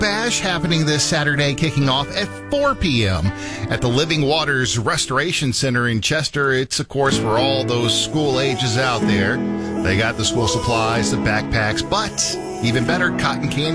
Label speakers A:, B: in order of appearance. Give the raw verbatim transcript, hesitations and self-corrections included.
A: Bash happening this Saturday, kicking off at four p.m. at the Living Waters Restoration Center in Chester. It's, of course, for all those school ages out there. They got the school supplies, the backpacks, but even better, cotton candy.